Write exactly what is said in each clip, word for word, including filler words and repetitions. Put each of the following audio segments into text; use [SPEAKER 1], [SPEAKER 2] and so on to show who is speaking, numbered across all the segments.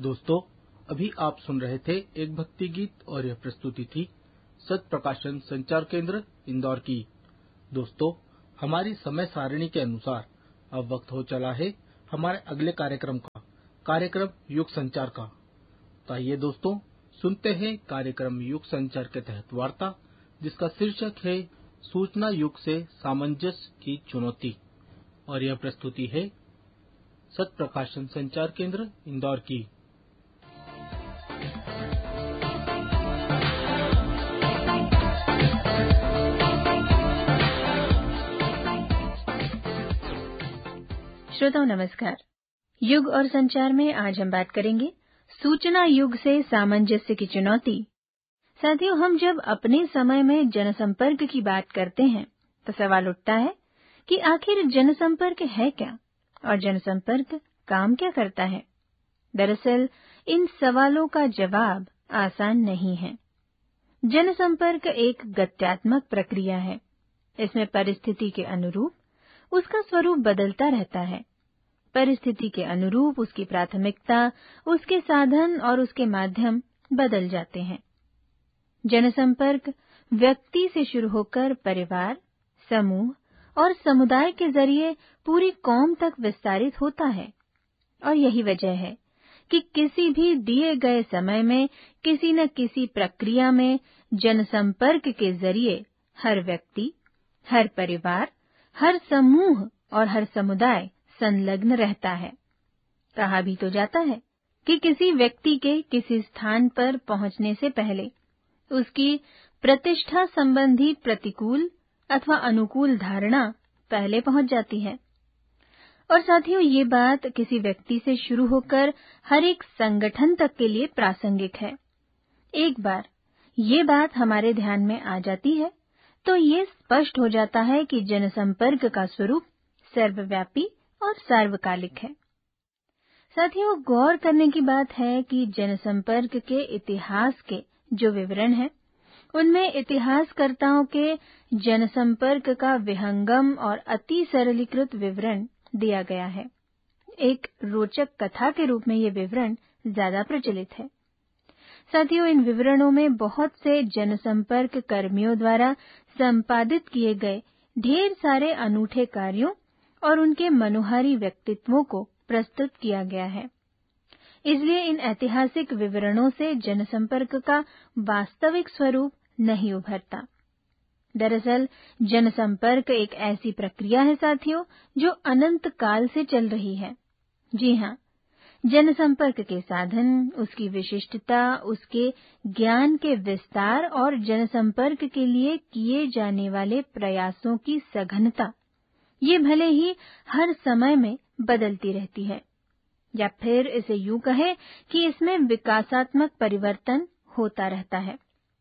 [SPEAKER 1] दोस्तों, अभी आप सुन रहे थे एक भक्ति गीत और यह प्रस्तुति थी सत प्रकाशन संचार केंद्र इंदौर की। दोस्तों, हमारी समय सारणी के अनुसार अब वक्त हो चला है हमारे अगले कार्यक्रम का, कार्यक्रम युग संचार का। तो आइए दोस्तों, सुनते हैं कार्यक्रम युग संचार के तहत वार्ता, जिसका शीर्षक है सूचना युग से सामंजस्य की चुनौती, और यह प्रस्तुति है सत प्रकाशन संचार केंद्र इंदौर की।
[SPEAKER 2] श्रोताओं नमस्कार। युग और संचार में आज हम बात करेंगे सूचना युग से सामंजस्य की चुनौती। साथियों, हम जब अपने समय में जनसंपर्क की बात करते हैं तो सवाल उठता है कि आखिर जनसंपर्क है क्या और जनसंपर्क काम क्या करता है। दरअसल इन सवालों का जवाब आसान नहीं है। जनसंपर्क एक गत्यात्मक प्रक्रिया है। इसमें परिस्थिति के अनुरूप उसका स्वरूप बदलता रहता है। परिस्थिति के अनुरूप उसकी प्राथमिकता, उसके साधन और उसके माध्यम बदल जाते हैं। जनसंपर्क व्यक्ति से शुरू होकर परिवार, समूह और समुदाय के जरिए पूरी कौम तक विस्तारित होता है। और यही वजह है कि किसी भी दिए गए समय में किसी न किसी प्रक्रिया में जनसंपर्क के जरिए हर व्यक्ति, हर परिवार, हर समूह और हर समुदाय संलग्न रहता है। कहा भी तो जाता है कि किसी व्यक्ति के किसी स्थान पर पहुंचने से पहले उसकी प्रतिष्ठा संबंधी प्रतिकूल अथवा अनुकूल धारणा पहले पहुंच जाती है। और साथियों, ये बात किसी व्यक्ति से शुरू होकर हर एक संगठन तक के लिए प्रासंगिक है। एक बार ये बात हमारे ध्यान में आ जाती है तो ये स्पष्ट हो जाता है कि जनसंपर्क का स्वरूप सर्वव्यापी और सार्वकालिक है। साथियों, गौर करने की बात है कि जनसंपर्क के इतिहास के जो विवरण हैं, उनमें इतिहासकर्ताओं के जनसंपर्क का विहंगम और अति सरलीकृत विवरण दिया गया है। एक रोचक कथा के रूप में ये विवरण ज्यादा प्रचलित है। साथियों, इन विवरणों में बहुत से जनसंपर्क कर्मियों द्वारा संपादित किए गए ढेर सारे अनूठे कार्यों और उनके मनोहारी व्यक्तित्वों को प्रस्तुत किया गया है। इसलिए इन ऐतिहासिक विवरणों से जनसंपर्क का वास्तविक स्वरूप नहीं उभरता। दरअसल जनसंपर्क एक ऐसी प्रक्रिया है साथियों, जो अनंत काल से चल रही है। जी हाँ, जनसंपर्क के साधन, उसकी विशिष्टता, उसके ज्ञान के विस्तार और जनसंपर्क के लिए किए जाने वाले प्रयासों की सघनता, ये भले ही हर समय में बदलती रहती है, या फिर इसे यूं कहें कि इसमें विकासात्मक परिवर्तन होता रहता है।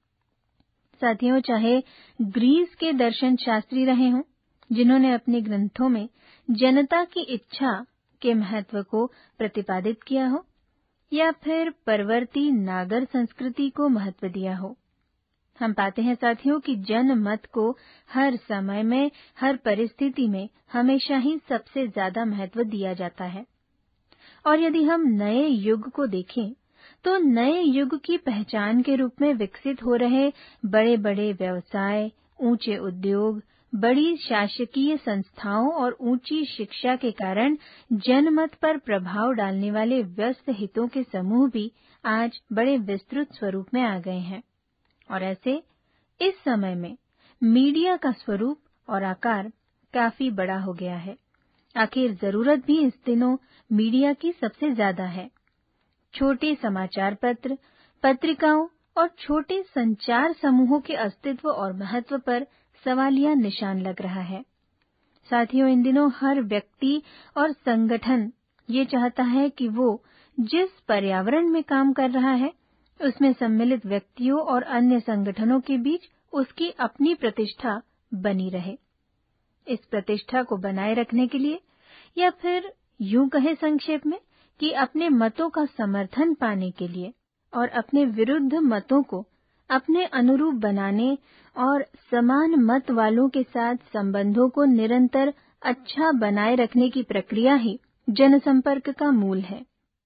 [SPEAKER 2] साथियों, चाहे ग्रीस के दर्शन शास्त्री रहे हों, जिन्होंने अपने ग्रंथों में जनता की इच्छा के महत्व को प्रतिपादित किया हो, या फिर परवर्ती नागर संस्कृति को महत्व दिया हो, हम पाते हैं साथियों कि जनमत को हर समय में, हर परिस्थिति में हमेशा ही सबसे ज्यादा महत्व दिया जाता है। और यदि हम नए युग को देखें तो नए युग की पहचान के रूप में विकसित हो रहे बड़े बड़े व्यवसाय, ऊंचे उद्योग, बड़ी शासकीय संस्थाओं और ऊंची शिक्षा के कारण जनमत पर प्रभाव डालने वाले व्यस्त हितों के समूह भी आज बड़े विस्तृत स्वरूप में आ गए हैं। और ऐसे इस समय में मीडिया का स्वरूप और आकार काफी बड़ा हो गया है। आखिर जरूरत भी इस दिनों मीडिया की सबसे ज्यादा है। छोटे समाचार पत्र, पत्रिकाओं और छोटे संचार समूहों के अस्तित्व और महत्व पर सवालिया निशान लग रहा है। साथियों, इन दिनों हर व्यक्ति और संगठन ये चाहता है कि वो जिस पर्यावरण में काम कर रहा है, उसमें सम्मिलित व्यक्तियों और अन्य संगठनों के बीच उसकी अपनी प्रतिष्ठा बनी रहे। इस प्रतिष्ठा को बनाए रखने के लिए, या फिर यूं कहे संक्षेप में कि अपने मतों का समर्थन पाने के लिए और अपने विरुद्ध मतों को अपने अनुरूप बनाने और समान मत वालों के साथ संबंधों को निरंतर अच्छा बनाए रखने की प्रक्रिया ही जनसंपर्क का मूल है।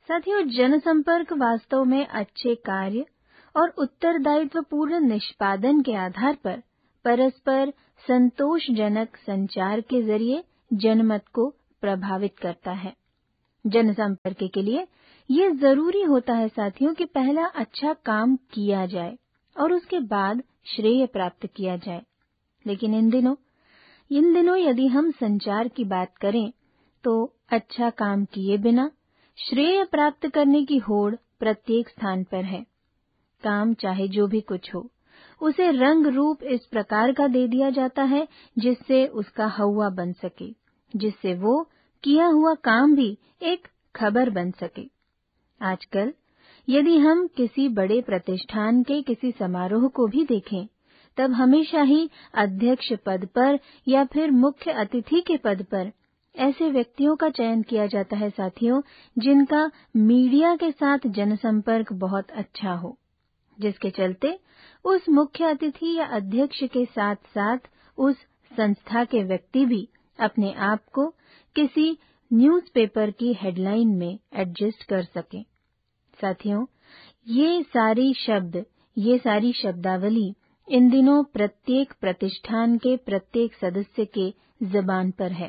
[SPEAKER 2] साथियों, जनसंपर्क वास्तव में अच्छे कार्य और उत्तरदायित्वपूर्ण निष्पादन के आधार पर परस्पर संतोषजनक संचार के जरिए जनमत को प्रभावित करता है। जनसंपर्क के लिए ये जरूरी होता है साथियों कि पहला अच्छा काम किया जाए और उसके बाद श्रेय प्राप्त किया जाए। लेकिन इन दिनों इन दिनों यदि हम संचार की बात करें तो अच्छा काम किए बिना श्रेय प्राप्त करने की होड़ प्रत्येक स्थान पर है। काम चाहे जो भी कुछ हो, उसे रंग रूप इस प्रकार का दे दिया जाता है जिससे उसका हौवा बन सके, जिससे वो किया हुआ काम भी एक खबर बन सके। आजकल यदि हम किसी बड़े प्रतिष्ठान के किसी समारोह को भी देखें, तब हमेशा ही अध्यक्ष पद पर या फिर मुख्य अतिथि के पद पर ऐसे व्यक्तियों का चयन किया जाता है साथियों, जिनका मीडिया के साथ जनसंपर्क बहुत अच्छा हो, जिसके चलते उस मुख्य अतिथि या अध्यक्ष के साथ साथ उस संस्था के व्यक्ति भी अपने आप को किसी न्यूज़पेपर की हेडलाइन में एडजस्ट कर सकें। साथियों, ये सारी शब्द, ये सारी शब्दावली इन दिनों प्रत्येक प्रतिष्ठान के प्रत्येक सदस्य के ज़बान पर है।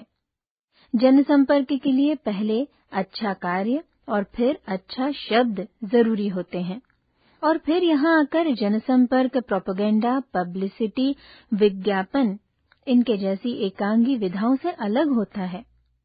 [SPEAKER 2] जनसंपर्क के लिए पहले अच्छा कार्य और फिर अच्छा शब्द जरूरी होते हैं, और फिर यहाँ आकर जनसंपर्क प्रोपेगेंडा, पब्लिसिटी, विज्ञापन इनके जैसी एकांगी विधाओं से अलग होता है।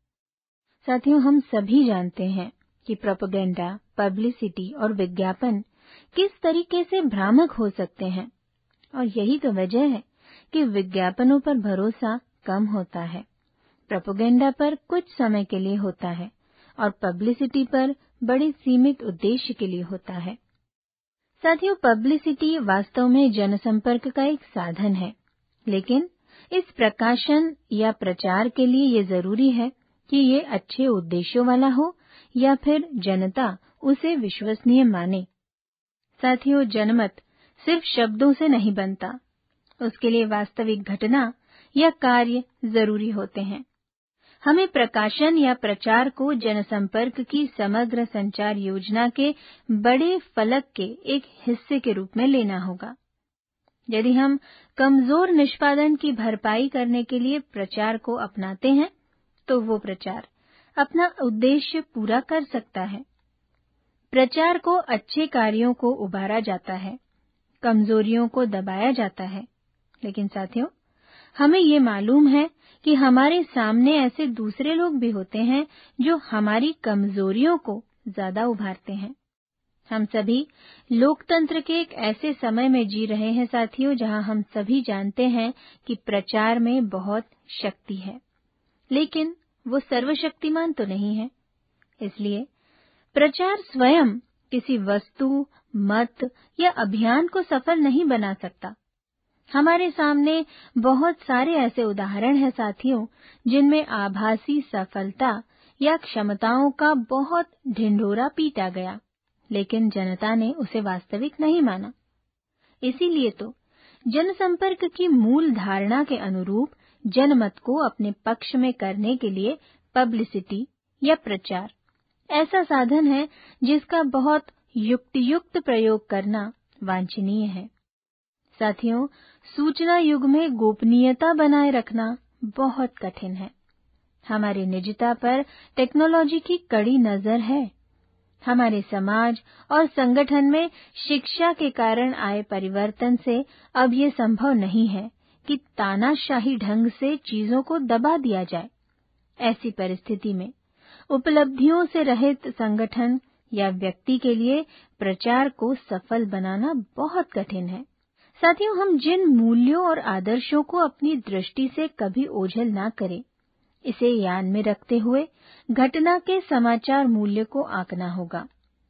[SPEAKER 2] साथियों, हम सभी जानते हैं कि प्रोपेगेंडा, पब्लिसिटी और विज्ञापन किस तरीके से भ्रामक हो सकते हैं, और यही तो वजह है कि विज्ञापनों पर भरोसा कम होता है, प्रोपेगेंडा पर कुछ समय के लिए होता है और पब्लिसिटी पर बड़े सीमित उद्देश्य के लिए होता है। साथियों, पब्लिसिटी वास्तव में जनसंपर्क का एक साधन है, लेकिन इस प्रकाशन या प्रचार के लिए ये जरूरी है कि ये अच्छे उद्देश्यों वाला हो या फिर जनता उसे विश्वसनीय माने। साथियों, जनमत सिर्फ शब्दों से नहीं बनता, उसके लिए वास्तविक घटना या कार्य जरूरी होते हैं। हमें प्रकाशन या प्रचार को जनसंपर्क की समग्र संचार योजना के बड़े फलक के एक हिस्से के रूप में लेना होगा। यदि हम कमजोर निष्पादन की भरपाई करने के लिए प्रचार को अपनाते हैं, तो वो प्रचार अपना उद्देश्य पूरा कर सकता है। प्रचार को अच्छे कार्यों को उभारा जाता है, कमजोरियों को दबाया जाता है। लेकिन साथियों, हमें ये मालूम है कि हमारे सामने ऐसे दूसरे लोग भी होते हैं जो हमारी कमजोरियों को ज्यादा उभारते हैं। हम सभी लोकतंत्र के एक ऐसे समय में जी रहे हैं साथियों, जहां हम सभी जानते हैं कि प्रचार में बहुत शक्ति है, लेकिन वो सर्वशक्तिमान तो नहीं है। इसलिए प्रचार स्वयं किसी वस्तु, मत या अभियान को सफल नहीं बना सकता। हमारे सामने बहुत सारे ऐसे उदाहरण हैं साथियों, जिनमें आभासी सफलता या क्षमताओं का बहुत ढिंढोरा पीटा गया, लेकिन जनता ने उसे वास्तविक नहीं माना। इसीलिए तो जनसंपर्क की मूल धारणा के अनुरूप जनमत को अपने पक्ष में करने के लिए पब्लिसिटी या प्रचार ऐसा साधन है जिसका बहुत युक्तियुक्त प्रयोग करना वांछनीय है। साथियों, सूचना युग में गोपनीयता बनाए रखना बहुत कठिन है। हमारी निजता पर टेक्नोलॉजी की कड़ी नजर है। हमारे समाज और संगठन में शिक्षा के कारण आए परिवर्तन से अब ये संभव नहीं है कि तानाशाही ढंग से चीजों को दबा दिया जाए। ऐसी परिस्थिति में उपलब्धियों से रहित संगठन या व्यक्ति के लिए प्रचार को सफल बनाना बहुत कठिन है। साथियों, हम जिन मूल्यों और आदर्शों को अपनी दृष्टि से कभी ओझल ना करें, इसे ध्यान में रखते हुए घटना के समाचार मूल्य को आंकना होगा।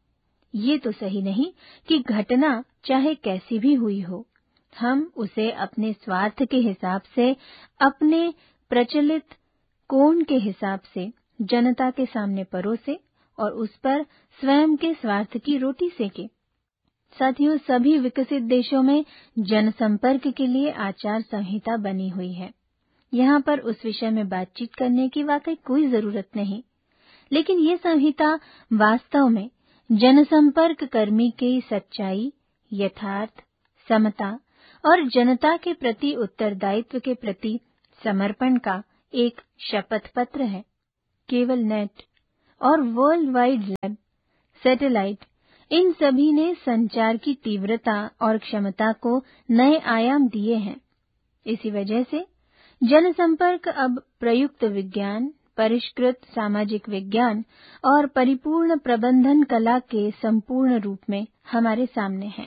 [SPEAKER 2] ये तो सही नहीं कि घटना चाहे कैसी भी हुई हो, हम उसे अपने स्वार्थ के हिसाब से, अपने प्रचलित कोण के हिसाब से जनता के सामने परोसे और उस पर स्वयं के स्वार्थ की रोटी सेके। साथियों, सभी विकसित देशों में जनसंपर्क के लिए आचार संहिता बनी हुई है। यहाँ पर उस विषय में बातचीत करने की वाकई कोई जरूरत नहीं, लेकिन ये संहिता वास्तव में जनसंपर्क कर्मी की सच्चाई, यथार्थ, समता और जनता के प्रति उत्तरदायित्व के प्रति समर्पण का एक शपथ पत्र है। केवल नेट और वर्ल्ड वाइड वेब, सैटेलाइट, इन सभी ने संचार की तीव्रता और क्षमता को नए आयाम दिए हैं। इसी वजह से जनसंपर्क अब प्रयुक्त विज्ञान, परिष्कृत सामाजिक विज्ञान और परिपूर्ण प्रबंधन कला के संपूर्ण रूप में हमारे सामने है।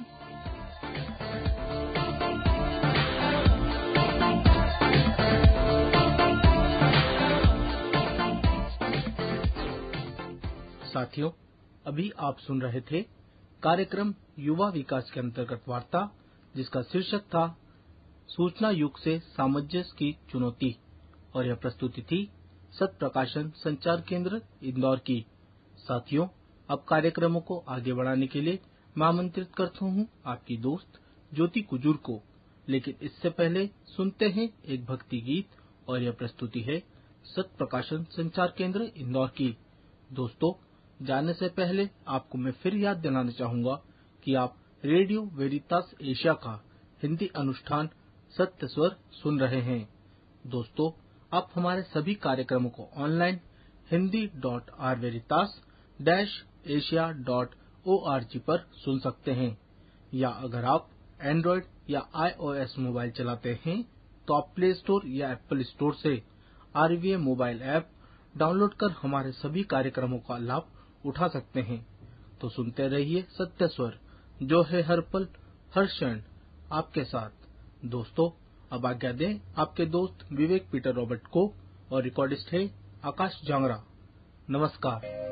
[SPEAKER 1] साथियों, अभी आप सुन रहे थे कार्यक्रम युवा विकास के अंतर्गत वार्ता, जिसका शीर्षक था सूचना युग से सामंजस्य की चुनौती, और यह प्रस्तुति थी सत्य प्रकाशन संचार केंद्र इंदौर की। साथियों, अब कार्यक्रमों को आगे बढ़ाने के लिए मैं आमंत्रित करता हूँ आपकी दोस्त ज्योति कुजूर को। लेकिन इससे पहले सुनते हैं एक भक्ति गीत, और यह प्रस्तुति है सत्य प्रकाशन संचार केंद्र इंदौर की। दोस्तों, जाने से पहले आपको मैं फिर याद दिलाना चाहूंगा कि आप रेडियो वेरितास एशिया का हिंदी अनुष्ठान सत्य स्वर सुन रहे हैं। दोस्तों, आप हमारे सभी कार्यक्रमों को online Hindi dot are वेरितास dash Asia dot O R G पर सुन सकते हैं, या अगर आप एंड्रॉयड या आईओएस मोबाइल चलाते हैं तो आप प्ले स्टोर या एप्पल स्टोर से आरवीए मोबाइल ऐप डाउनलोड कर हमारे सभी कार्यक्रमों का लाभ उठा सकते हैं। तो सुनते रहिए सत्य स्वर, जो है हर पल हर क्षण आपके साथ। दोस्तों, अब आज्ञा दें आपके दोस्त विवेक पीटर रॉबर्ट को, और रिकॉर्डिस्ट है आकाश जांगरा। नमस्कार।